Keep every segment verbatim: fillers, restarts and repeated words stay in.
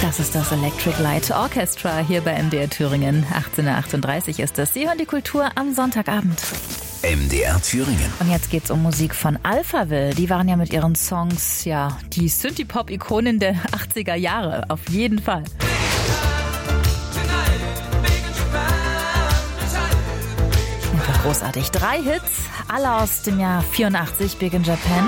Das ist das Electric Light Orchestra hier bei M D R Thüringen. achtzehn Uhr achtunddreißig ist es. Sie hören die Kultur am Sonntagabend. M D R Thüringen. Und jetzt geht's um Musik von Alphaville. Die waren ja mit ihren Songs, ja, die Synthie-Pop-Ikonen der achtziger Jahre. Auf jeden Fall. Einfach großartig. Drei Hits, alle aus dem Jahr vierundachtzig, Big in Japan.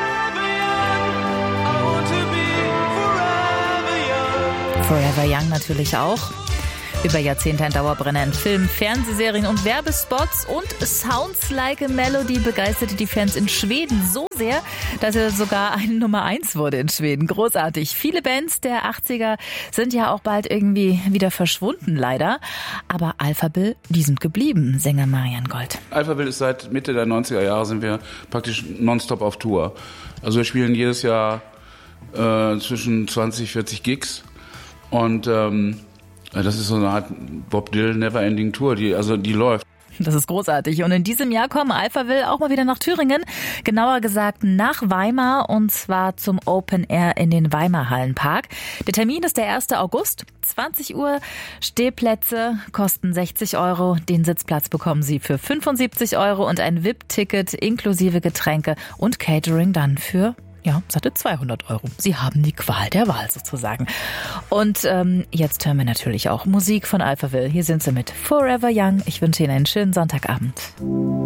Forever Young natürlich auch. Über Jahrzehnte ein Dauerbrenner in Filmen, Fernsehserien und Werbespots. Und Sounds Like a Melody begeisterte die Fans in Schweden so sehr, dass er sogar ein Nummer eins wurde in Schweden. Großartig. Viele Bands der achtziger sind ja auch bald irgendwie wieder verschwunden, leider. Aber Alphaville, die sind geblieben, Sänger Marian Gold. Alphaville ist seit Mitte der neunziger Jahre sind wir praktisch nonstop auf Tour. Also wir spielen jedes Jahr äh, zwischen zwanzig, vierzig Gigs. Und ähm, das ist so eine Art Bob Dylan Neverending Tour, die also die läuft. Das ist großartig. Und in diesem Jahr kommen Alphaville auch mal wieder nach Thüringen. Genauer gesagt nach Weimar, und zwar zum Open Air in den Weimar Hallenpark. Der Termin ist der erste August, zwanzig Uhr. Stehplätze kosten sechzig Euro. Den Sitzplatz bekommen Sie für fünfundsiebzig Euro und ein V I P-Ticket inklusive Getränke und Catering dann für ja, satte zweihundert Euro. Sie haben die Qual der Wahl sozusagen. Und ähm, jetzt hören wir natürlich auch Musik von Alphaville. Hier sind sie mit Forever Young. Ich wünsche Ihnen einen schönen Sonntagabend.